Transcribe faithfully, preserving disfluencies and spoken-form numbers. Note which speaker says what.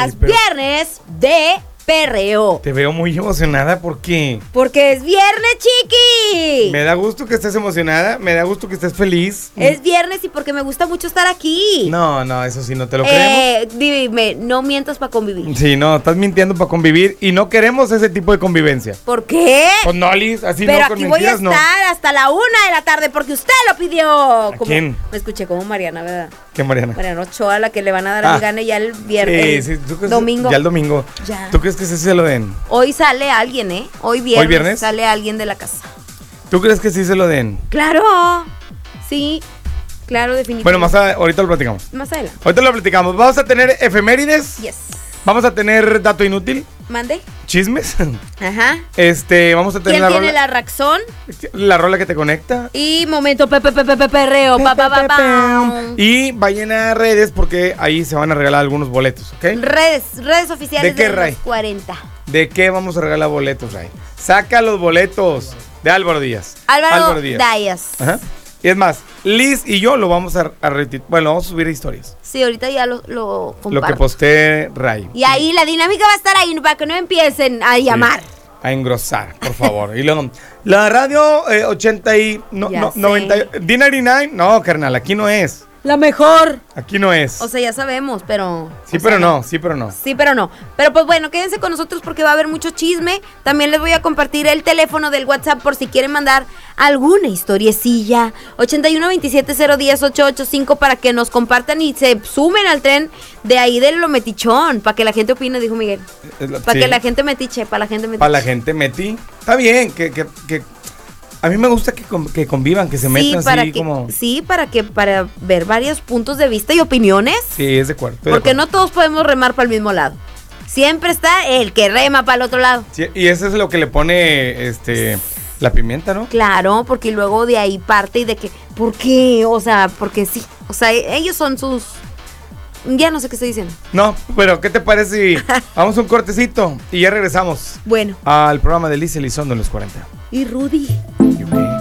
Speaker 1: días,
Speaker 2: sí, pero...
Speaker 1: viernes de perreo.
Speaker 2: Te veo muy emocionada, ¿por qué?
Speaker 1: Porque es viernes, chiqui.
Speaker 2: Me da gusto que estés emocionada, me da gusto que estés feliz.
Speaker 1: Es viernes y porque me gusta mucho estar aquí.
Speaker 2: No, no, eso sí, no te lo
Speaker 1: eh,
Speaker 2: creemos.
Speaker 1: Dime, no mientas para convivir.
Speaker 2: Sí, no, estás mintiendo para convivir y no queremos ese tipo de convivencia.
Speaker 1: ¿Por qué?
Speaker 2: Pues no, Liz, así
Speaker 1: Pero
Speaker 2: no, con
Speaker 1: aquí voy a
Speaker 2: mentiras no.
Speaker 1: estar hasta la una de la tarde porque usted lo pidió.
Speaker 2: ¿A
Speaker 1: Como-
Speaker 2: quién?
Speaker 1: Me escuché como Mariana, ¿verdad?
Speaker 2: ¿Qué, Mariana?
Speaker 1: Mariana Ochoa, la que le van a dar
Speaker 2: Ah.
Speaker 1: al gane ya el viernes.
Speaker 2: Sí, sí, ¿tú crees-
Speaker 1: domingo.
Speaker 2: Ya el domingo.
Speaker 1: Ya.
Speaker 2: ¿Tú crees que ese sí se lo den?
Speaker 1: Hoy sale alguien, ¿eh? Hoy viernes,
Speaker 2: viernes?
Speaker 1: sale alguien de la casa.
Speaker 2: ¿Tú crees que sí se lo den?
Speaker 1: Claro. Sí, claro, definitivamente.
Speaker 2: Bueno, más a- ahorita lo platicamos.
Speaker 1: Más adelante.
Speaker 2: Ahorita lo platicamos. Vamos a tener efemérides.
Speaker 1: Yes.
Speaker 2: Vamos a tener dato inútil.
Speaker 1: Mande.
Speaker 2: Chismes.
Speaker 1: Ajá.
Speaker 2: Este, vamos a tener
Speaker 1: ¿Quién
Speaker 2: la
Speaker 1: tiene
Speaker 2: rola.
Speaker 1: la razón?
Speaker 2: La rola que te conecta.
Speaker 1: Y momento pepe pepe pepe perreo. Pa, pa, pa, pa.
Speaker 2: Y vayan a redes porque ahí se van a regalar algunos boletos, ¿ok?
Speaker 1: Redes, redes oficiales
Speaker 2: ¿De qué,
Speaker 1: de
Speaker 2: Ray?
Speaker 1: los cuarenta.
Speaker 2: ¿De qué vamos a regalar boletos, Ray? Saca los boletos de Álvaro Díaz.
Speaker 1: Álvaro Díaz.
Speaker 2: Ajá. Y es más, Liz y yo lo vamos a, a retit- Bueno, vamos a subir a historias.
Speaker 1: Sí, ahorita ya lo, lo comparto.
Speaker 2: Lo que postee Ray.
Speaker 1: Y ahí la dinámica va a estar ahí para que no empiecen a llamar.
Speaker 2: Sí, a engrosar, por favor. Y luego, la radio eh, ochenta y... No,
Speaker 1: Ya
Speaker 2: no,
Speaker 1: sé.
Speaker 2: noventa... D noventa y nueve. No, carnal, aquí no es.
Speaker 1: La mejor.
Speaker 2: Aquí no es.
Speaker 1: O sea, ya sabemos, pero...
Speaker 2: sí,
Speaker 1: o
Speaker 2: pero
Speaker 1: sea,
Speaker 2: no, sí, pero no.
Speaker 1: Sí, pero no. Pero pues bueno, quédense con nosotros porque va a haber mucho chisme. También les voy a compartir el teléfono del WhatsApp por si quieren mandar alguna historiecilla. ochenta y uno veintisiete cero diez ocho ocho cinco para que nos compartan y se sumen al tren de ahí de lo metichón. Para que la gente opine, dijo Miguel.
Speaker 2: Es la-
Speaker 1: Para
Speaker 2: sí.
Speaker 1: que la gente metiche, para la gente metiche.
Speaker 2: Para la gente metí. Está bien, que, que, que... A mí me gusta que, con- que convivan, que se
Speaker 1: Sí,
Speaker 2: metan
Speaker 1: para
Speaker 2: así
Speaker 1: que,
Speaker 2: como...
Speaker 1: sí, para que para ver varios puntos de vista y opiniones.
Speaker 2: Sí, es de acuerdo. estoy de
Speaker 1: Porque
Speaker 2: acuerdo.
Speaker 1: no todos podemos remar para el mismo lado. Siempre está el que rema para el otro lado.
Speaker 2: Sí, y eso es lo que le pone este la pimienta, ¿no?
Speaker 1: Claro, porque luego de ahí parte y de que, ¿por qué? O sea, porque sí. O sea, ellos son sus... Ya no sé qué estoy diciendo.
Speaker 2: No, pero ¿qué te parece si vamos a un cortecito y ya regresamos
Speaker 1: Bueno.
Speaker 2: al programa de Liz Elizondo en los cuarenta?
Speaker 1: Y Rudy.
Speaker 2: You may.